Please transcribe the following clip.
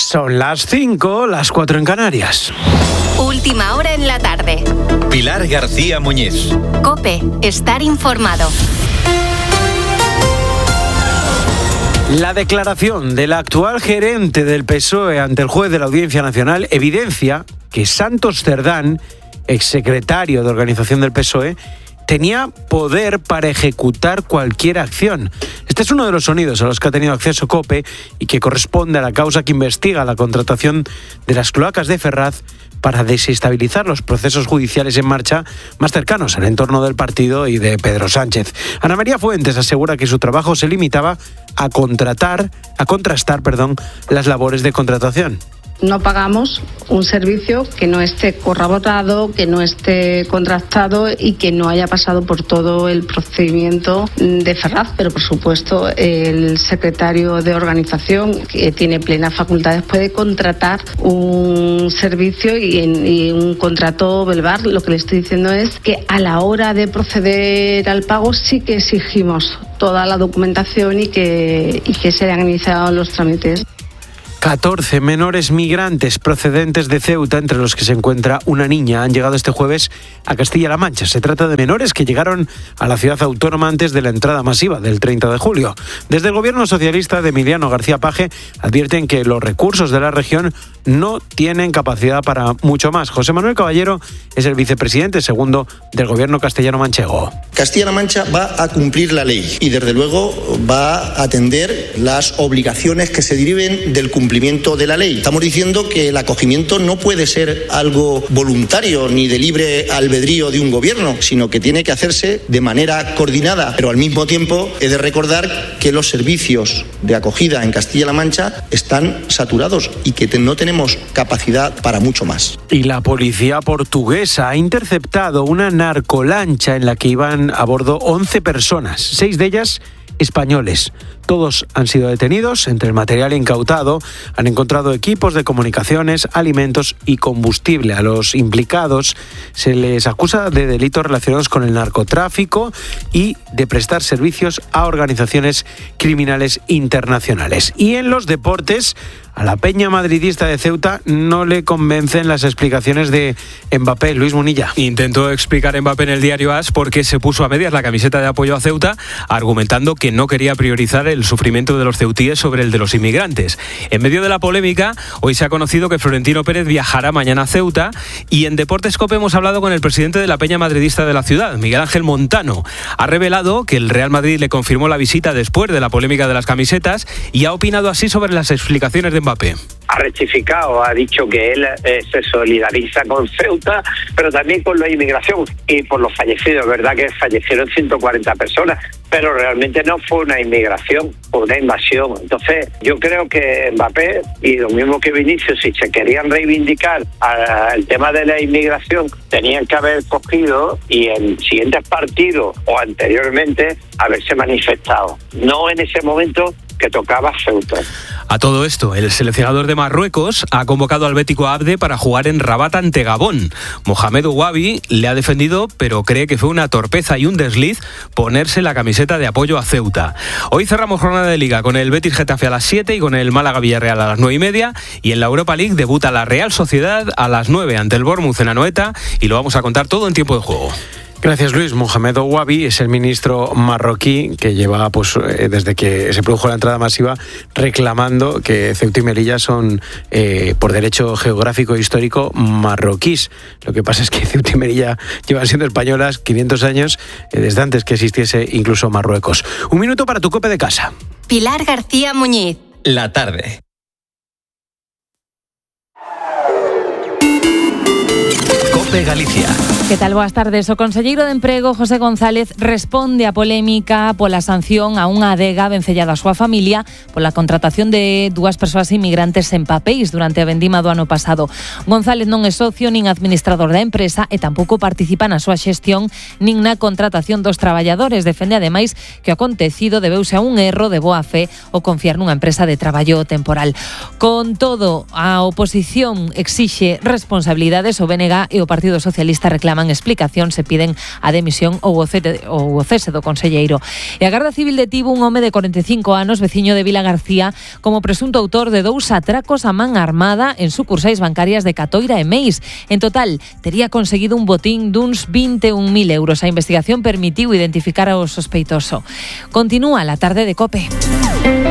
Son las 5, las 4 en Canarias. Última hora en la tarde. Pilar García Muñiz. COPE, estar informado. La declaración de la actual gerente del PSOE ante el juez de la Audiencia Nacional evidencia que Santos Cerdán, exsecretario de organización del PSOE, tenía poder para ejecutar cualquier acción. Este es uno de los sonidos a los que ha tenido acceso COPE y que corresponde a la causa que investiga la contratación de las cloacas de Ferraz para desestabilizar los procesos judiciales en marcha más cercanos al entorno del partido y de Pedro Sánchez. Ana María Fuentes asegura que su trabajo se limitaba a contrastar las labores de contratación. No pagamos un servicio que no esté corroborado, que no esté contrastado y que no haya pasado por todo el procedimiento de Ferraz, pero por supuesto el secretario de organización, que tiene plenas facultades, puede contratar un servicio y un contrato verbal. Lo que le estoy diciendo es que a la hora de proceder al pago sí que exigimos toda la documentación y que se hayan iniciado los trámites. 14 menores migrantes procedentes de Ceuta, entre los que se encuentra una niña, han llegado este jueves a Castilla-La Mancha. Se trata de menores que llegaron a la ciudad autónoma antes de la entrada masiva del 30 de julio. Desde el gobierno socialista de Emiliano García Paje advierten que los recursos de la región no tienen capacidad para mucho más. José Manuel Caballero es el vicepresidente segundo del gobierno castellano-manchego. Castilla-La Mancha va a cumplir la ley y desde luego va a atender las obligaciones que se deriven del cumplimiento de la ley. Estamos diciendo que el acogimiento no puede ser algo voluntario ni de libre albedrío de un gobierno, sino que tiene que hacerse de manera coordinada. Pero al mismo tiempo he de recordar que los servicios de acogida en Castilla-La Mancha están saturados y que no tenemos capacidad para mucho más. Y la policía portuguesa ha interceptado una narcolancha en la que iban a bordo 11 personas, 6 de ellas españoles. Todos han sido detenidos. Entre el material incautado han encontrado equipos de comunicaciones, alimentos y combustible. A los implicados se les acusa de delitos relacionados con el narcotráfico y de prestar servicios a organizaciones criminales internacionales. Y en los deportes, a la peña madridista de Ceuta no le convencen las explicaciones de Mbappé. Luis Munilla. Intentó explicar Mbappé en el diario AS por qué se puso a medias la camiseta de apoyo a Ceuta, argumentando que no quería priorizar el sufrimiento de los ceutíes sobre el de los inmigrantes. En medio de la polémica, hoy se ha conocido que Florentino Pérez viajará mañana a Ceuta y en Deportes COPE hemos hablado con el presidente de la peña madridista de la ciudad, Miguel Ángel Montano. Ha revelado que el Real Madrid le confirmó la visita después de la polémica de las camisetas y ha opinado así sobre las explicaciones de Mbappé. Ha rectificado, ha dicho que él se solidariza con Ceuta, pero también con la inmigración y por los fallecidos. Es verdad que fallecieron 140 personas, pero realmente no fue una inmigración, fue una invasión. Entonces, yo creo que Mbappé y lo mismo que Vinicius, si se querían reivindicar el tema de la inmigración, tenían que haber cogido y en siguientes partidos o anteriormente haberse manifestado. No en ese momento que tocaba Ceuta. A todo esto, el seleccionador de Marruecos ha convocado al bético Abde para jugar en Rabat ante Gabón. Mohamed Ouabi le ha defendido, pero cree que fue una torpeza y un desliz ponerse la camiseta de apoyo a Ceuta. Hoy cerramos jornada de Liga con el Betis Getafe a las 7 y con el Málaga Villarreal a las 9:30. Y en la Europa League debuta la Real Sociedad a las 9 ante el Bournemouth en Anoeta y lo vamos a contar todo en tiempo de juego. Gracias, Luis. Mohamed Ouabi es el ministro marroquí que lleva, desde que se produjo la entrada masiva, reclamando que Ceuta y Melilla son, por derecho geográfico e histórico, marroquíes. Lo que pasa es que Ceuta y Melilla llevan siendo españolas 500 años, desde antes que existiese incluso Marruecos. Un minuto para tu COPE de casa. Pilar García Muñiz. La tarde. COPE Galicia. Que tal? Boas tardes. O conselleiro de Emprego, José González, responde á polémica pola sanción a unha adega vencellada á súa familia pola contratación de 2 persoas inmigrantes sen papéis durante a vendima do ano pasado. González non é socio nin administrador da empresa e tampouco participa na súa xestión nin na contratación dos traballadores. Defende ademais que o acontecido debeuse a un erro de boa fe ou confiar nunha empresa de traballo temporal. Con todo, a oposición exixe responsabilidades. O BNG e o Partido Socialista reclaman reclaman explicación se piden a demisión ou o cese do conselleiro. E a Garda Civil detivo un home de 45 anos, veciño de Vila García, como presunto autor de 2 atracos a man armada en sucursais bancarias de Catoira e Meis. En total, tería conseguido un botín duns 21.000 euros. A investigación permitiu identificar ao sospeitoso. Continúa la tarde de COPE.